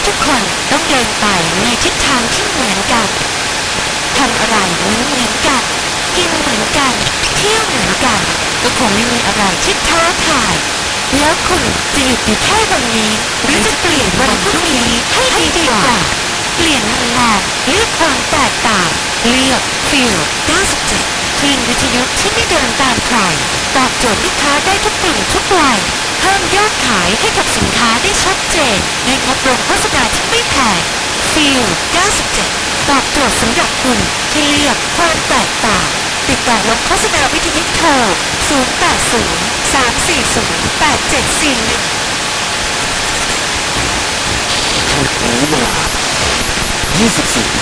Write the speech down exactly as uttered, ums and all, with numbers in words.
ทุกคนต้องเดินไปในทิศทางที่เหมือนกันทำอะไรเหมือนเหมือนกันกินเหมือนกันเที่ยวเหมือนกันก็คงไม่มีอะไรที่ท้าทายแล้วคุณจะหยุดอยู่แค่วันนี้หรือจะเปลี่ยนวันพรุ่งนี้ให้ดีกว่าเปลี่ยนมุมมองเลือกความแตกต่างเลือกฟิลเก้าสิบเจ็ดคลื่นวิทยุที่ไม่เดินตามใครตอบโจทย์ลูกค้าได้ทุกกลุ่มทุกวัยเพิ่มยอดขายให้กับสินค้าได้ชัดเจนในงบโรงโฆษณาที่ไม่แพงฟิลเก้าสิบเจ็ดตอบโจทย์สำหรับคุณที่เลือกความแตกต่างติดต่อลงโฆษณาวิทยุโทรศูนย์ แปด ศูนย์ สาม สี่ ศูนย์ แปด เจ็ด สี่ หนึ่งชุดนี้เวลายี่สิบสี่